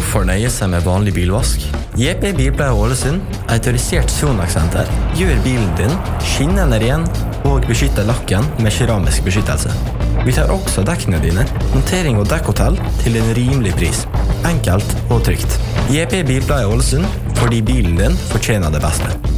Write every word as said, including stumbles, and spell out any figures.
Hvorfor nøye seg med vanlig bilvask? J P Bilpleie Ålesund, autorisert Sonax-senter, gjør bilen din skinnende ren og beskytter lakken med keramisk beskyttelse. Vi tar også dekkene dine, montering og dekkhotell til en rimelig pris. Enkelt og trygt. J P Bilpleie Ålesund, fordi bilen din fortjener det beste.